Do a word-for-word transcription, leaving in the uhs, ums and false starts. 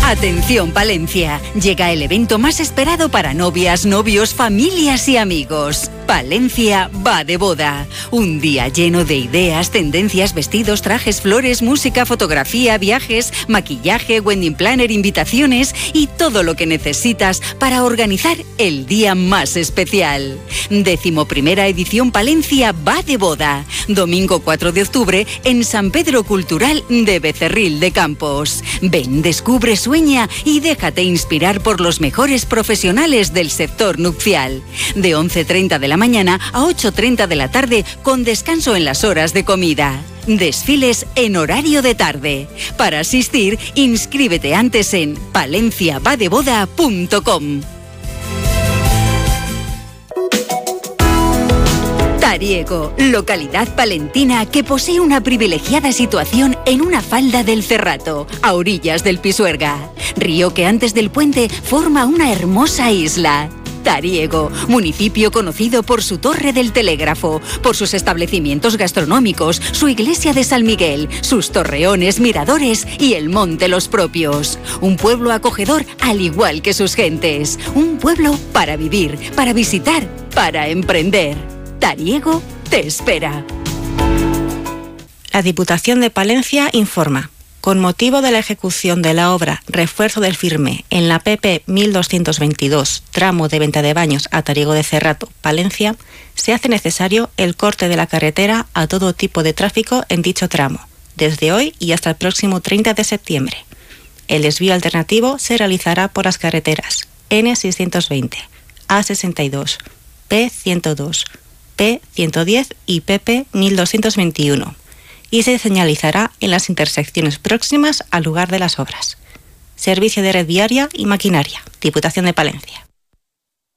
Atención Palencia, llega el evento más esperado para novias, novios, familias y amigos. Palencia va de boda. Un día lleno de ideas, tendencias, vestidos, trajes, flores, música, fotografía, viajes, maquillaje, wedding planner, invitaciones y todo lo que necesitas para organizar el día más especial. Décimo primera edición Palencia va de boda. Domingo cuatro de octubre en San Pedro Cultural de Becerril de Campos. Ven, descubre, sueña y déjate inspirar por los mejores profesionales del sector nupcial. De once treinta de la mañana a ocho treinta de la tarde con descanso en las horas de comida. Desfiles en horario de tarde. Para asistir, inscríbete antes en palencia va de boda punto com. Tariego, localidad palentina que posee una privilegiada situación en una falda del Cerrato, a orillas del Pisuerga, río que antes del puente forma una hermosa isla. Tariego, municipio conocido por su torre del telégrafo, por sus establecimientos gastronómicos, su iglesia de San Miguel, sus torreones, miradores y el monte Los Propios. Un pueblo acogedor al igual que sus gentes. Un pueblo para vivir, para visitar, para emprender. Tariego te espera. La Diputación de Palencia informa. Con motivo de la ejecución de la obra Refuerzo del Firme en la P P mil doscientos veintidós, tramo de Venta de Baños a Tariego de Cerrato, Palencia, se hace necesario el corte de la carretera a todo tipo de tráfico en dicho tramo, desde hoy y hasta el próximo treinta de septiembre. El desvío alternativo se realizará por las carreteras N seiscientos veinte, A sesenta y dos, P ciento dos, P ciento diez y P P mil doscientos veintiuno. Y se señalizará en las intersecciones próximas al lugar de las obras. Servicio de Red Viaria y Maquinaria, Diputación de Palencia.